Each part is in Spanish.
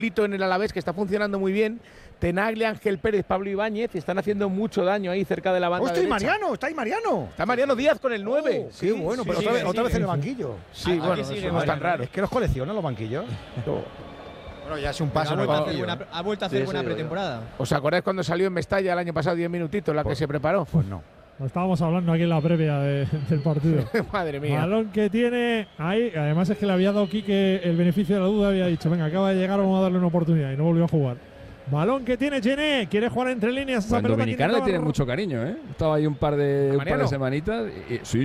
en el Alavés que está funcionando muy bien. Tenaglia, Ángel Pérez, Pablo Ibáñez están haciendo mucho daño ahí cerca de la banda derecha. Está ahí Mariano. Está Mariano Díaz con el 9. Sí, qué bueno, pero otra vez en el banquillo. Sí, bueno, eso no es tan raro. Es que los coleccionan los banquillos. Bueno, ya es un paso. Ha vuelto a hacer buena pretemporada. ¿Os acordáis cuando salió en Mestalla el año pasado 10 minutitos la que se preparó? Pues no. Lo estábamos hablando aquí en la previa del partido. Madre mía. Balón que tiene ahí. Además es que le había dado Quique el beneficio de la duda. Había dicho, venga, acaba de llegar, vamos a darle una oportunidad. Y no volvió a jugar. Balón que tiene Gené. Quiere jugar entre líneas. Esa pelota Dominicana le tiene mucho cariño, ¿eh? Estaba ahí un par de semanitas. Sí.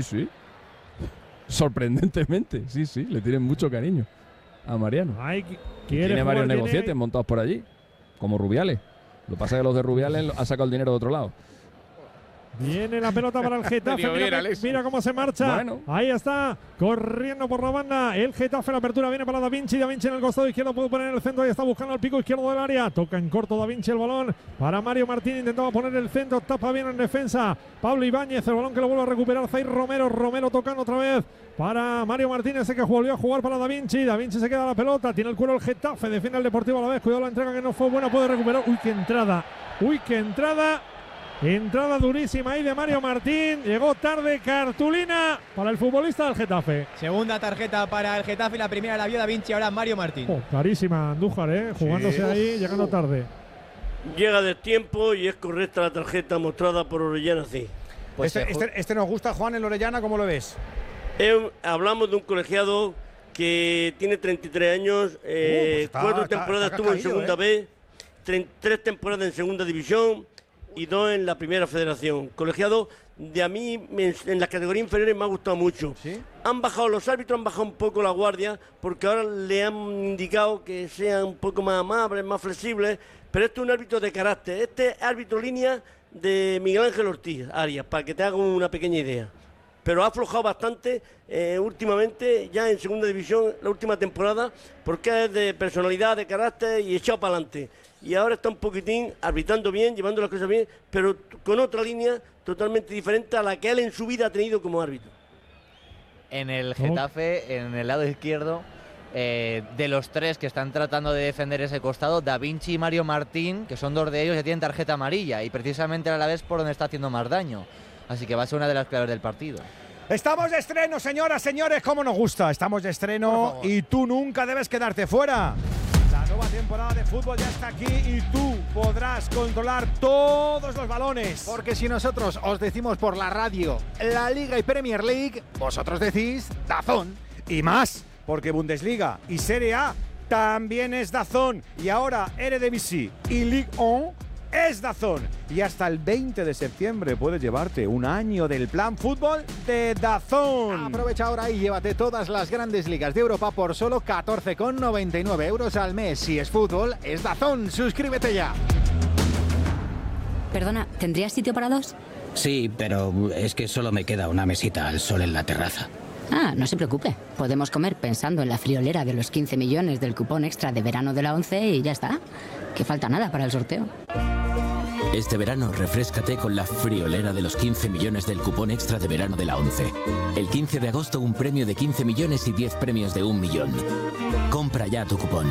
Sorprendentemente. Sí. Le tienen mucho cariño a Mariano. Tiene varios negocietes montados por allí. Como Rubiales. Lo que pasa es que los de Rubiales han sacado el dinero de otro lado. Viene la pelota para el Getafe. Mira cómo se marcha. Bueno. Ahí está, corriendo por la banda. El Getafe, la apertura viene para Da Vinci. Da Vinci en el costado izquierdo, puede poner en el centro. Ahí está buscando el pico izquierdo del área. Toca en corto Da Vinci el balón para Mario Martín. Intentaba poner el centro, tapa bien en defensa. Pablo Ibáñez, el balón que lo vuelve a recuperar. Zair Romero. Romero tocando otra vez para Mario Martínez, ese que volvió a jugar para Da Vinci. Da Vinci se queda la pelota. Tiene el cuero el Getafe. Defiende el Deportivo a la vez. Cuidado la entrega que no fue buena. Puede recuperar. Uy, qué entrada. Entrada durísima ahí de Mario Martín. Llegó tarde, cartulina para el futbolista del Getafe. Segunda tarjeta para el Getafe. La primera la vio Da Vinci, ahora Mario Martín. Carísima Andújar, jugándose ahí, llegando tarde. Llega de tiempo y es correcta la tarjeta mostrada por Orellana, sí. Pues este nos gusta, Juan, el Orellana, ¿cómo lo ves? Hablamos de un colegiado que tiene 33 años, 4 temporadas estuvo en segunda B, 3 temporadas en segunda división y 2 en la primera federación. Colegiado de a mí en las categorías inferiores me ha gustado mucho. ¿Sí? Los árbitros han bajado un poco la guardia porque ahora le han indicado que sean un poco más amables, más flexibles, pero este es un árbitro de carácter. Este es árbitro línea de Miguel Ángel Ortiz Arias, para que te haga una pequeña idea. Pero ha aflojado bastante últimamente, ya en segunda división, la última temporada, porque es de personalidad, de carácter y echado para adelante. Y ahora está un poquitín arbitrando bien, llevando las cosas bien, pero con otra línea totalmente diferente a la que él en su vida ha tenido como árbitro. En el Getafe, en el lado izquierdo, de los 3 que están tratando de defender ese costado, Da Vinci y Mario Martín, que son 2 de ellos, ya tienen tarjeta amarilla y precisamente a la vez por donde está haciendo más daño. Así que va a ser una de las claves del partido. Estamos de estreno, señoras, señores, como nos gusta. Estamos de estreno y tú nunca debes quedarte fuera. La nueva temporada de fútbol ya está aquí y tú podrás controlar todos los balones. Porque si nosotros os decimos por la radio la Liga y Premier League, vosotros decís DAZN. Y más, porque Bundesliga y Serie A también es DAZN. Y ahora Eredivisie y Ligue 1 es DAZN. Y hasta el 20 de septiembre puedes llevarte un año del plan fútbol de DAZN. Aprovecha ahora y llévate todas las grandes ligas de Europa por solo 14,99 euros al mes. Si es fútbol, es DAZN. Suscríbete ya. Perdona, ¿tendrías sitio para 2? Sí, pero es que solo me queda una mesita al sol en la terraza. Ah, no se preocupe. Podemos comer pensando en la friolera de los 15 millones del cupón extra de verano de la 11 y ya está. Que falta nada para el sorteo. Este verano refréscate con la friolera de los 15 millones del cupón extra de verano de la 11. El 15 de agosto un premio de 15 millones y 10 premios de 1 millón. Compra ya tu cupón.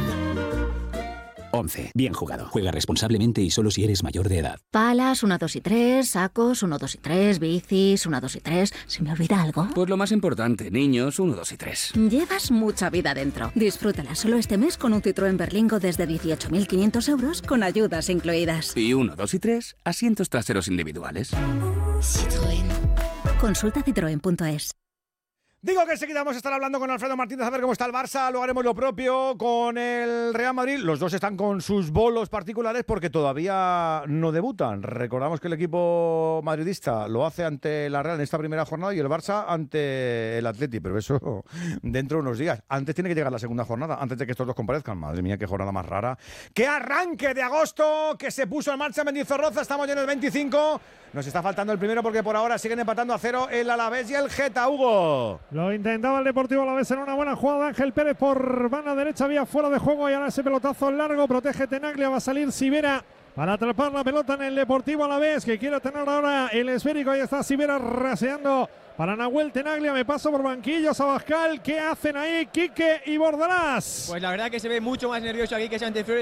11. Bien jugado. Juega responsablemente y solo si eres mayor de edad. Palas, 1, 2 y 3, sacos, 1, 2 y 3, bicis, 1, 2 y 3. ¿Se me olvida algo? Pues lo más importante, niños, 1, 2 y 3. Llevas mucha vida dentro. Disfrútala solo este mes con un Citroën Berlingo desde 18.500 euros con ayudas incluidas. Y 1, 2 y 3, asientos traseros individuales. Citroën. Consulta citroen.es. Digo que enseguida vamos a estar hablando con Alfredo Martínez a ver cómo está el Barça, luego haremos lo propio con el Real Madrid. Los dos están con sus bolos particulares porque todavía no debutan. Recordamos que el equipo madridista lo hace ante la Real en esta primera jornada y el Barça ante el Atleti, pero eso dentro de unos días. Antes tiene que llegar la segunda jornada, antes de que estos dos comparezcan. Madre mía, qué jornada más rara. ¡Qué arranque de agosto que se puso en marcha Mendizorroza! Estamos ya en el 25. Nos está faltando el primero porque por ahora siguen empatando a 0 el Alavés y el Geta, Hugo. Lo intentaba el Deportivo Alavés en una buena jugada de Ángel Pérez por banda derecha, había fuera de juego y ahora ese pelotazo largo, protege Tenaglia, va a salir Sivera para atrapar la pelota en el Deportivo Alavés que quiere tener ahora el esférico, ahí está Sivera raseando para Nahuel Tenaglia, me paso por banquillos a Abascal, ¿qué hacen ahí Quique y Bordalás? Pues la verdad que se ve mucho más nervioso aquí que Santiago